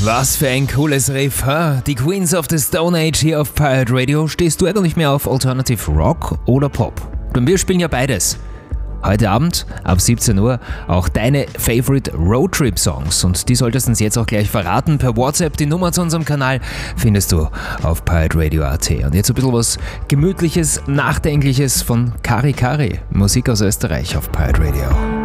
Was für ein cooles Riff, huh? Die Queens of the Stone Age hier auf Pirate Radio. Stehst du eigentlich mehr auf Alternative Rock oder Pop? Denn wir spielen ja beides. Heute Abend ab 17 Uhr auch deine Favorite Roadtrip-Songs und die solltest du uns jetzt auch gleich verraten per WhatsApp. Die Nummer zu unserem Kanal findest du auf pirateradio.at. Und jetzt ein bisschen was Gemütliches, Nachdenkliches von Kari Kari. Musik aus Österreich auf Pirate Radio.